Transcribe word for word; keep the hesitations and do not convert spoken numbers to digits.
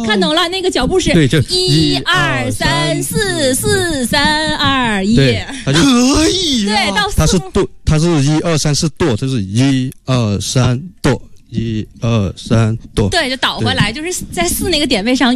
看懂了，那个脚步是对，就一二三四四三二一， 对，它就可以、啊， 对，到它是跺，它是一二三四跺，这是一二三跺，一二三跺， 对，就倒回来，就是在四那个点位上。